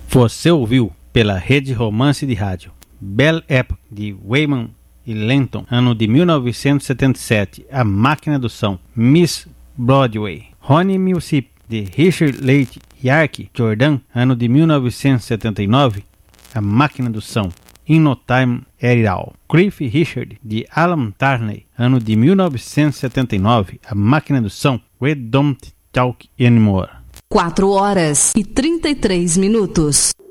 Você ouviu pela Rede Romance de Rádio Belle Époque de Wyman e Lenton, ano de 1977, A Máquina do Som, Miss Broadway. Honey Mississippi de Richard Leigh Yark Jordan, ano de 1979, A Máquina do Som, In No Time at All. Cliff Richard de Alan Tarney, ano de 1979, A Máquina do Som, We Don't Talk Anymore. 4 horas e 33 minutos.